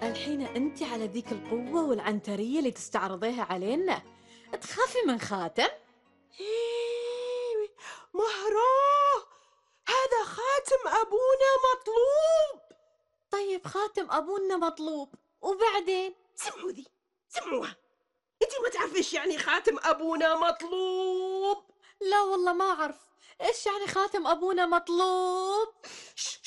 الحين أنت على ذيك القوة والعنترية اللي تستعرضيها علينا، تخافي من خاتم؟ إيه، مهراه، هذا خاتم أبونا مطلوب. طيب خاتم أبونا مطلوب، وبعدين؟ سمعوا ذي، سمعوها. انتي ما تعرفي ايش يعني خاتم أبونا مطلوب؟ لا والله ما أعرف، إيش يعني خاتم أبونا مطلوب؟